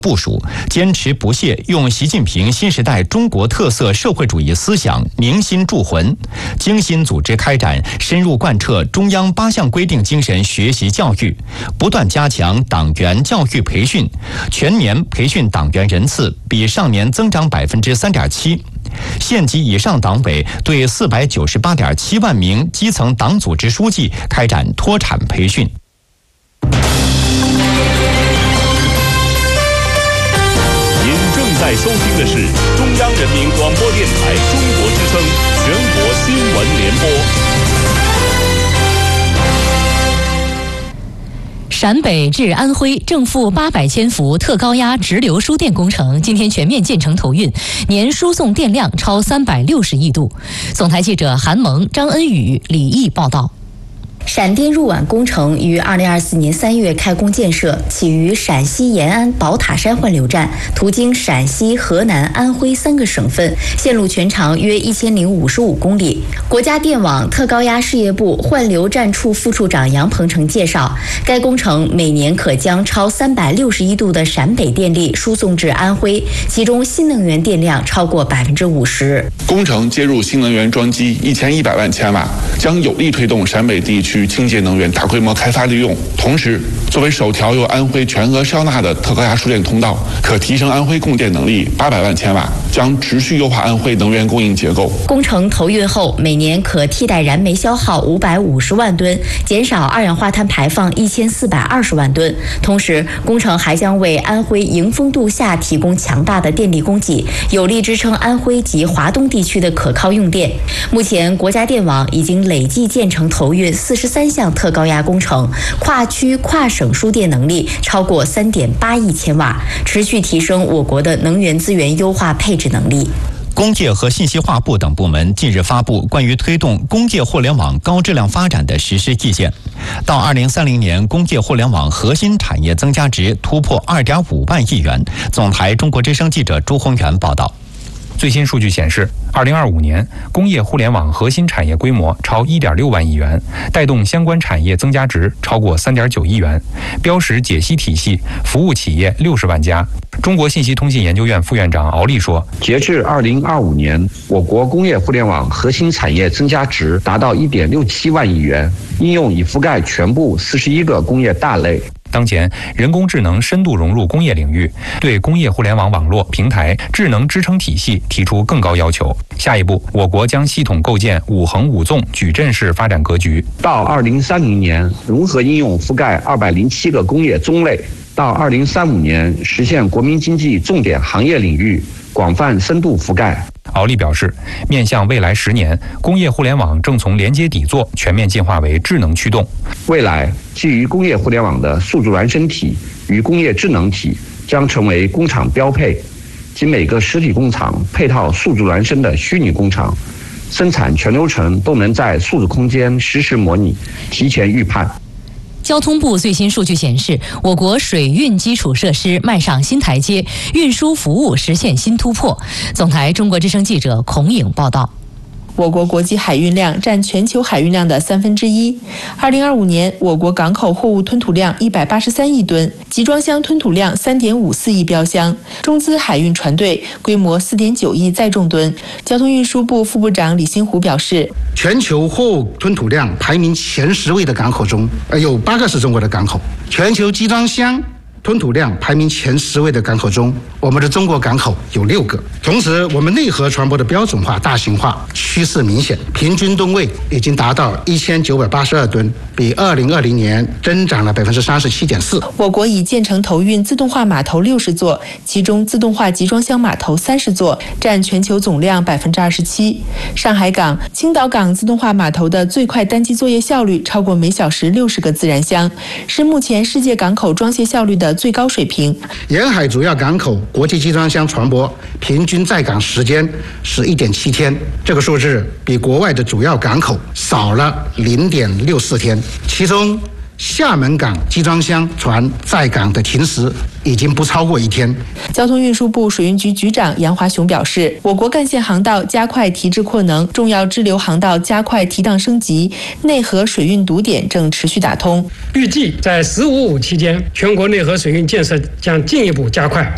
部署，坚持不懈用习近平新时代中国特色社会主义思想铭心铸魂，精心组织开展深入贯彻中央8项规定精神学习教育，不断加强党员教育培训，全年培训党员人次比上年增长3.7%。县级以上党委对498.7万名基层党组织书记开展脱产培训。 在收听的是中央人民广播电台中国之声全国新闻联播。 陕北至安徽正负800千伏特高压直流输电工程今天全面建成投运，年输送电量超360亿度。总台记者韩萌、张恩宇、李毅报道。 陕电入皖工程于2024年3月开工建设，起于陕西延安宝塔山换流站，途经陕西、河南、安徽3个省份，线路全长约1055公里。国家电网特高压事业部换流站处副处长杨鹏程介绍，该工程每年可将超360亿度的陕北电力输送至安徽，其中新能源电量超过50%。 工程接入新能源装机1100万千瓦，将有力推动陕北地区清洁能源大规模开发利用。同时，作为首条由安徽全额销纳的特高压输电通道，可提升安徽供电能力800万千瓦，将持续优化安徽能源供应结构。 工程投运后，每年可替代燃煤消耗550万吨，减少二氧化碳排放1420万吨。同时，工程还将为安徽迎风度夏提供强大的电力供给，有力支撑安徽及华东地区的可靠用电。目前，国家电网已经累计建成投运43项特高压工程，跨区跨省输电能力超过3.8亿千瓦，持续提升我国的能源资源优化配置能力。 工业和信息化部等部门近日发布关于推动工业互联网高质量发展的实施意见，到2030年，工业互联网核心产业增加值突破2.5万亿元。总台中国之声记者朱宏元报道。 最新数据显示，2025年工业互联网核心产业规模超1.6万亿元，带动相关产业增加值超过3.9亿元，标识解析体系服务企业60万家。中国信息通信研究院副院长敖立说， 截至2025年，我国工业互联网核心产业增加值达到1.67万亿元，应用已覆盖全部41个工业大类。 当前，人工智能深度融入工业领域，对工业互联网网络、平台、智能支撑体系提出更高要求。下一步，我国将系统构建5横5纵矩阵式发展格局。 到2030年，融合应用覆盖207个工业宗类；到2035年，实现国民经济重点行业领域广泛深度覆盖。 敖立表示，面向未来10年，工业互联网正从连接底座全面进化为智能驱动。 未来，基于工业互联网的数字孪生体与工业智能体将成为工厂标配，即每个实体工厂配套数字孪生的虚拟工厂，生产全流程都能在数字空间实时模拟、提前预判。 交通部最新数据显示，我国水运基础设施迈上新台阶，运输服务实现新突破。总台中国之声记者孔颖报道。 我国国际海运量占全球海运量的1/3。2025年，我国港口货物吞吐量183亿吨，集装箱吞吐量3.54亿标箱，中资海运船队规模4.9亿载重吨。交通运输部副部长李新湖表示， 全球货物吞吐量排名前10位的港口中，有8个是中国的港口。全球集装箱吞吐量排名前10位的港口中，我们的中国港口有6个。同时，我们内河船舶的标准化、大型化趋势明显，平均吨位已经达到1982吨，比2020年增长了37.4%。 我国已建成投运自动化码头60座，其中自动化集装箱码头30座，占全球总量27%。上海港、青岛港自动化码头的最快单机作业效率超过每小时60个自然箱，是目前世界港口装卸效率的最高水平。 沿海主要港口国际集装箱船舶平均在港时间是1.7天，这个数字比国外的主要港口少了0.64天。其中，厦门港集装箱船在港的停时已经不超过1天。 交通运输部水运局局长杨华雄表示，我国干线航道加快提质扩能，重要支流航道加快提档升级，内河水运堵点正持续打通。 预计在“十五五”期间，全国内河水运建设将进一步加快。